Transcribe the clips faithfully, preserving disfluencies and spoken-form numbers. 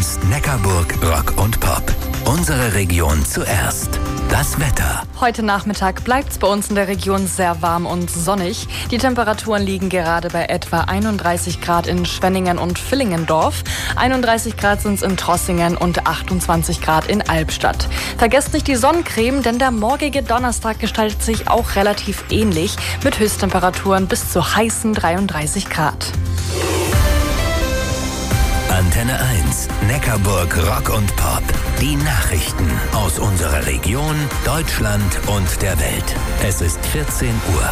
eins Neckarburg Rock und Pop. Unsere Region zuerst. Das Wetter. Heute Nachmittag bleibt es bei uns in der Region sehr warm und sonnig. Die Temperaturen liegen gerade bei etwa einunddreißig Grad in Schwenningen und Villingendorf. einunddreißig Grad sind es in Trossingen und achtundzwanzig Grad in Albstadt. Vergesst nicht die Sonnencreme, denn der morgige Donnerstag gestaltet sich auch relativ ähnlich mit Höchsttemperaturen bis zu heißen dreiunddreißig Grad. Antenne eins, Neckarburg Rock und Pop. Die Nachrichten aus unserer Region, Deutschland und der Welt. Es ist vierzehn Uhr.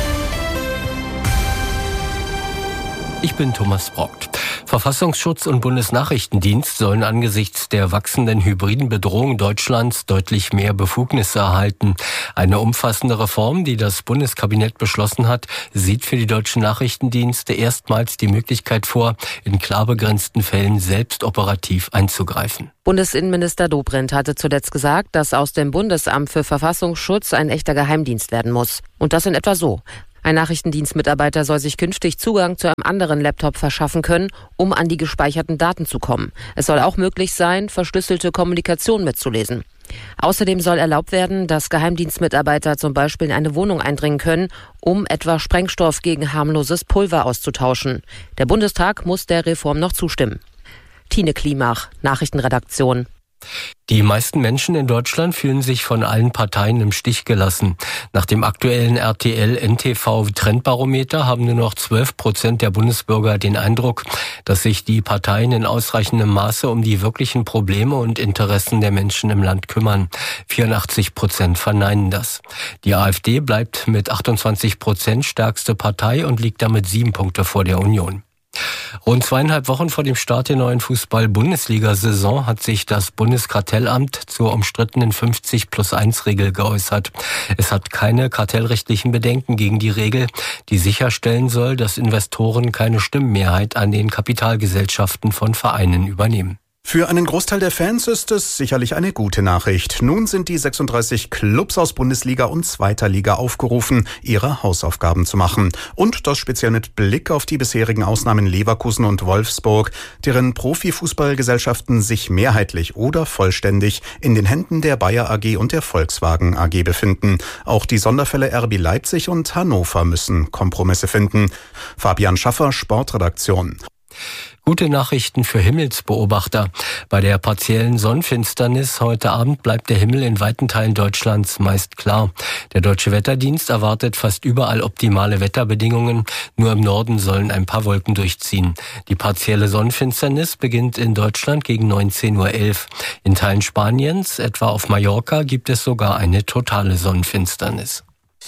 Ich bin Thomas Brockt. Verfassungsschutz und Bundesnachrichtendienst sollen angesichts der wachsenden hybriden Bedrohung Deutschlands deutlich mehr Befugnisse erhalten. Eine umfassende Reform, die das Bundeskabinett beschlossen hat, sieht für die deutschen Nachrichtendienste erstmals die Möglichkeit vor, in klar begrenzten Fällen selbst operativ einzugreifen. Bundesinnenminister Dobrindt hatte zuletzt gesagt, dass aus dem Bundesamt für Verfassungsschutz ein echter Geheimdienst werden muss. Und das in etwa so. Ein Nachrichtendienstmitarbeiter soll sich künftig Zugang zu einem anderen Laptop verschaffen können, um an die gespeicherten Daten zu kommen. Es soll auch möglich sein, verschlüsselte Kommunikation mitzulesen. Außerdem soll erlaubt werden, dass Geheimdienstmitarbeiter zum Beispiel in eine Wohnung eindringen können, um etwa Sprengstoff gegen harmloses Pulver auszutauschen. Der Bundestag muss der Reform noch zustimmen. Tine Klimach, Nachrichtenredaktion. Die meisten Menschen in Deutschland fühlen sich von allen Parteien im Stich gelassen. Nach dem aktuellen R T L-N T V-Trendbarometer haben nur noch zwölf Prozent der Bundesbürger den Eindruck, dass sich die Parteien in ausreichendem Maße um die wirklichen Probleme und Interessen der Menschen im Land kümmern. vierundachtzig Prozent verneinen das. Die AfD bleibt mit achtundzwanzig Prozent stärkste Partei und liegt damit sieben Punkte vor der Union. Rund zweieinhalb Wochen vor dem Start der neuen Fußball-Bundesliga-Saison hat sich das Bundeskartellamt zur umstrittenen fünfzig plus eins Regel geäußert. Es hat keine kartellrechtlichen Bedenken gegen die Regel, die sicherstellen soll, dass Investoren keine Stimmmehrheit an den Kapitalgesellschaften von Vereinen übernehmen. Für einen Großteil der Fans ist es sicherlich eine gute Nachricht. Nun sind die sechsunddreißig Clubs aus Bundesliga und zweiter Liga aufgerufen, ihre Hausaufgaben zu machen. Und das speziell mit Blick auf die bisherigen Ausnahmen Leverkusen und Wolfsburg, deren Profifußballgesellschaften sich mehrheitlich oder vollständig in den Händen der Bayer A G und der Volkswagen A G befinden. Auch die Sonderfälle R B Leipzig und Hannover müssen Kompromisse finden. Fabian Schaffer, Sportredaktion. Gute Nachrichten für Himmelsbeobachter. Bei der partiellen Sonnenfinsternis heute Abend bleibt der Himmel in weiten Teilen Deutschlands meist klar. Der Deutsche Wetterdienst erwartet fast überall optimale Wetterbedingungen. Nur im Norden sollen ein paar Wolken durchziehen. Die partielle Sonnenfinsternis beginnt in Deutschland gegen neunzehn Uhr elf. In Teilen Spaniens, etwa auf Mallorca, gibt es sogar eine totale Sonnenfinsternis.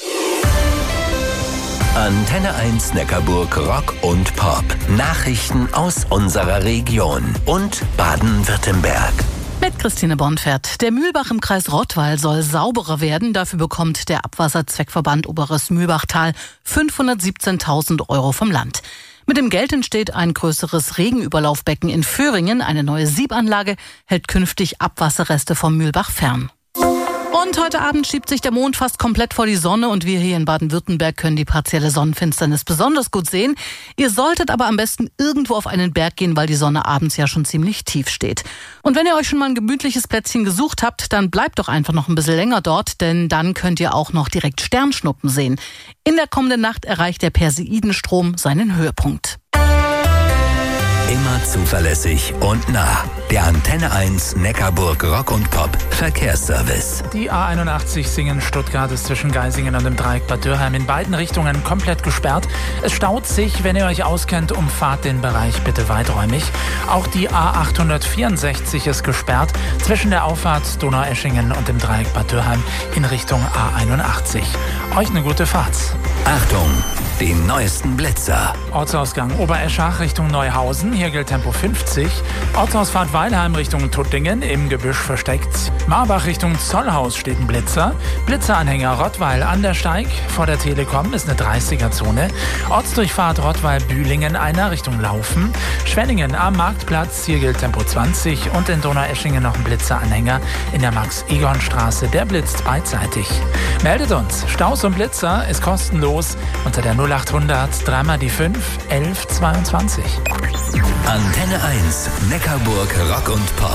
Antenne eins Neckarburg Rock und Pop. Nachrichten aus unserer Region und Baden-Württemberg. Mit Christine Bonfert. Der Mühlbach im Kreis Rottweil soll sauberer werden. Dafür bekommt der Abwasserzweckverband Oberes Mühlbachtal fünfhundertsiebzehntausend Euro vom Land. Mit dem Geld entsteht ein größeres Regenüberlaufbecken in Föhringen. Eine neue Siebanlage hält künftig Abwasserreste vom Mühlbach fern. Und heute Abend schiebt sich der Mond fast komplett vor die Sonne und wir hier in Baden-Württemberg können die partielle Sonnenfinsternis besonders gut sehen. Ihr solltet aber am besten irgendwo auf einen Berg gehen, weil die Sonne abends ja schon ziemlich tief steht. Und wenn ihr euch schon mal ein gemütliches Plätzchen gesucht habt, dann bleibt doch einfach noch ein bisschen länger dort, denn dann könnt ihr auch noch direkt Sternschnuppen sehen. In der kommenden Nacht erreicht der Perseidenstrom seinen Höhepunkt. Immer zuverlässig und nah. Der Antenne eins Neckarburg Rock und Pop Verkehrsservice. Die A einundachtzig Singen-Stuttgart ist zwischen Geisingen und dem Dreieck Bad Dürheim in beiden Richtungen komplett gesperrt. Es staut sich, wenn ihr euch auskennt, umfahrt den Bereich bitte weiträumig. Auch die A achthundertvierundsechzig ist gesperrt zwischen der Auffahrt Donaueschingen und dem Dreieck Bad Dürheim in Richtung A einundachtzig. Euch eine gute Fahrt. Achtung, die neuesten Blitzer. Ortsausgang Obereschach Richtung Neuhausen, hier gilt Tempo fünfzig. Ortsausfahrt Weilheim Richtung Tuttingen, im Gebüsch versteckt. Marbach Richtung Zollhaus steht ein Blitzer. Blitzeranhänger Rottweil an der Steig, vor der Telekom ist eine dreißiger-Zone. Ortsdurchfahrt Rottweil-Bühlingen einer Richtung Laufen. Schwenningen am Marktplatz, hier gilt Tempo zwanzig. Und in Donaueschingen noch ein Blitzeranhänger in der Max-Egon-Straße, der blitzt beidseitig. Meldet uns, Staus und Blitzer ist kostenlos unter der null achthundert, dreimal die fünf, elf zweiundzwanzig. Antenne eins, Neckarburg Rock und Pop.